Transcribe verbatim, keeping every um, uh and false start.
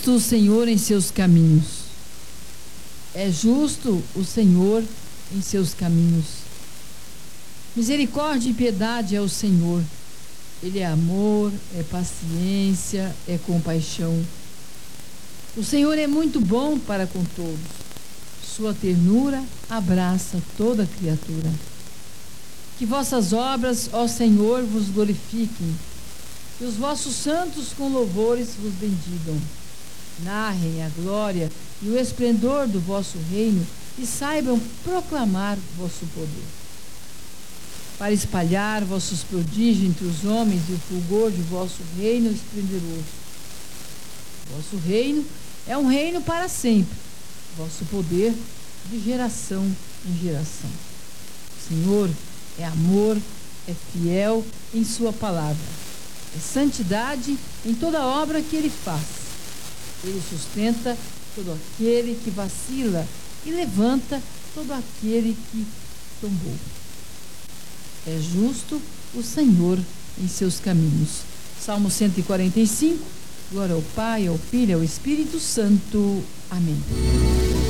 justo o Senhor em seus caminhos. É justo o Senhor em seus caminhos. Misericórdia e piedade é o Senhor. Ele é amor, é paciência, é compaixão. O Senhor é muito bom para com todos. Sua ternura abraça toda criatura. Que vossas obras, ó Senhor, vos glorifiquem, que os vossos santos com louvores vos bendigam. Narrem a glória e o esplendor do vosso reino e saibam proclamar vosso poder. Para espalhar vossos prodígios entre os homens e o fulgor de vosso reino esplendoroso. Vosso reino é um reino para sempre, vosso poder de geração em geração. O Senhor é amor, é fiel em sua palavra, é santidade em toda obra que ele faz. Ele sustenta todo aquele que vacila e levanta todo aquele que tombou. É justo o Senhor em seus caminhos. Salmo cento e quarenta e cinco. Glória ao Pai, ao Filho e ao Espírito Santo. Amém.